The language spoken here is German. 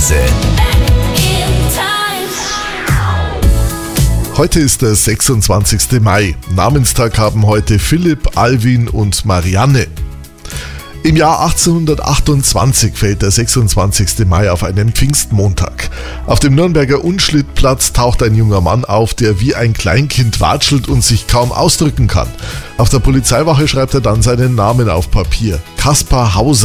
Hinweise. Heute ist der 26. Mai. Namenstag haben heute Philipp, Alwin und Marianne. Im Jahr 1828 fällt der 26. Mai auf einen Pfingstmontag. Auf dem Nürnberger Unschlittplatz taucht ein junger Mann auf, der wie ein Kleinkind watschelt und sich kaum ausdrücken kann. Auf der Polizeiwache schreibt er dann seinen Namen auf Papier: Kaspar Hauser.